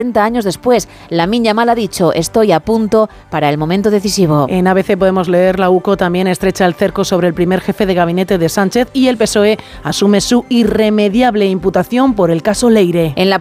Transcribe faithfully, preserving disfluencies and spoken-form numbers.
treinta años después. Lamine Yamal ha dicho: estoy a punto para el momento decisivo. En A B C podemos leer: la U C O también estrecha el cerco sobre el primer jefe de gabinete de Sánchez y el P S O E asume su irremediable imputación por el caso Leire. En la